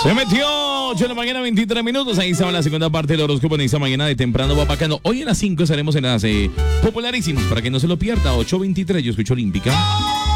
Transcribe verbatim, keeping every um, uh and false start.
Se metió ocho de la mañana, veintitrés minutos. Ahí estaba la segunda parte del horóscopo en esta mañana de temprano va bacano. Hoy a las cinco estaremos en las eh, popularísimas para que no se lo pierda. ocho veintitrés, yo escucho Olímpica.